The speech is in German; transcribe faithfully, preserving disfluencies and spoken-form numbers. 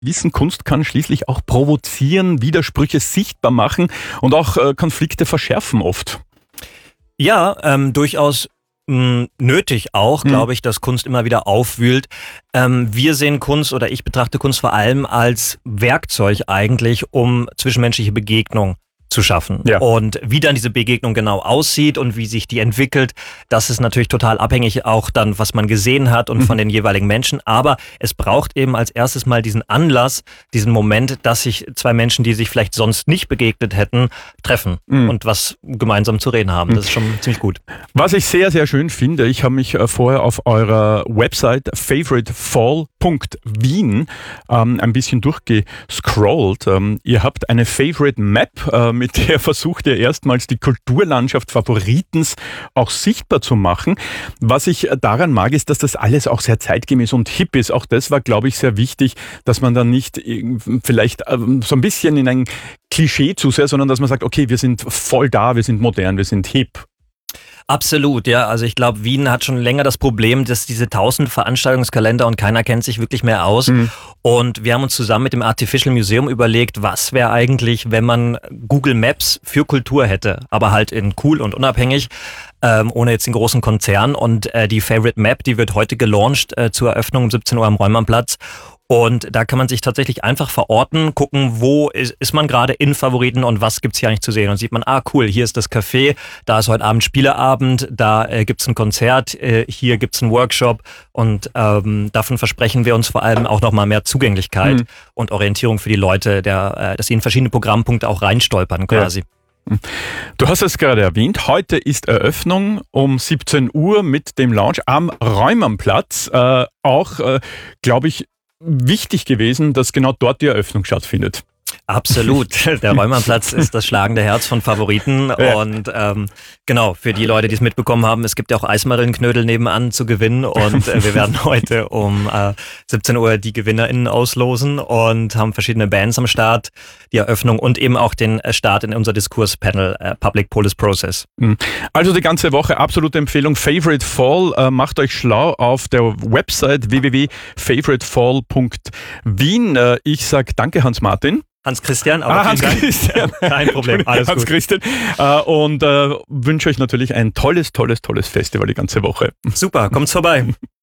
wissen, Kunst kann schließlich auch provozieren, Widersprüche sichtbar machen und auch äh, Konflikte verschärfen oft. Ja, ähm, durchaus mh, nötig auch, Mhm. glaube ich, dass Kunst immer wieder aufwühlt. Ähm, wir sehen Kunst oder ich betrachte Kunst vor allem als Werkzeug eigentlich, um zwischenmenschliche Begegnung zu schaffen. Ja. Und wie dann diese Begegnung genau aussieht und wie sich die entwickelt, das ist natürlich total abhängig auch dann, was man gesehen hat und Mhm. von den jeweiligen Menschen. Aber es braucht eben als erstes mal diesen Anlass, diesen Moment, dass sich zwei Menschen, die sich vielleicht sonst nicht begegnet hätten, treffen Mhm. und was gemeinsam zu reden haben. Das ist schon ziemlich gut. Was ich sehr, sehr schön finde, ich habe mich äh, vorher auf eurer Website favoritefall punkt wien ähm, ein bisschen durchgescrollt. Ähm, ihr habt eine Favorite Map, äh, mit der versucht ihr erstmals die Kulturlandschaft Favoritens auch sichtbar zu machen. Was ich daran mag, ist, dass das alles auch sehr zeitgemäß und hip ist. Auch das war, glaube ich, sehr wichtig, dass man dann nicht irgend- vielleicht ähm, so ein bisschen in ein Klischee zu sehr, sondern dass man sagt, okay, wir sind voll da, wir sind modern, wir sind hip. Absolut, ja. Also ich glaube, Wien hat schon länger das Problem, dass diese tausend Veranstaltungskalender und keiner kennt sich wirklich mehr aus. Mhm. Und wir haben uns zusammen mit dem Artificial Museum überlegt, was wäre eigentlich, wenn man Google Maps für Kultur hätte, aber halt in cool und unabhängig, ähm, ohne jetzt den großen Konzern. Und äh, die Favorite Map, die wird heute gelauncht äh, zur Eröffnung um siebzehn Uhr am Räumannplatz. Und da kann man sich tatsächlich einfach verorten, gucken, wo ist, ist man gerade in Favoriten und was gibt's hier eigentlich zu sehen. Und sieht man, ah cool, hier ist das Café, da ist heute Abend Spieleabend, da äh, gibt's ein Konzert, äh, hier gibt's einen Workshop. Und ähm, davon versprechen wir uns vor allem auch nochmal mehr Zugänglichkeit Mhm. und Orientierung für die Leute, der, äh, dass sie in verschiedene Programmpunkte auch reinstolpern quasi. Du hast es gerade erwähnt, heute ist Eröffnung um siebzehn Uhr mit dem Lounge am Räumannplatz. Äh, auch, äh, glaube ich, wichtig gewesen, dass genau dort die Eröffnung stattfindet. Absolut. Der Räumannplatz ist das schlagende Herz von Favoriten. Ja. Und ähm, genau, für die Leute, die es mitbekommen haben, es gibt ja auch Eismarillenknödel nebenan zu gewinnen. Und äh, wir werden heute um äh, siebzehn Uhr die GewinnerInnen auslosen und haben verschiedene Bands am Start, die Eröffnung und eben auch den äh, Start in unser Diskurspanel äh, Public Polis Process. Also die ganze Woche absolute Empfehlung. Favorite Fall, äh, macht euch schlau auf der Website w w w punkt favoritefall punkt wien. Äh, ich sag danke, Hans-Martin. Hans-Christian, aber Ah, vielen Dank. Hans-Christian. Kein Problem, alles gut. Hans-Christian. Äh, und äh, wünsche euch natürlich ein tolles, tolles, tolles Festival die ganze Woche. Super, kommt's vorbei.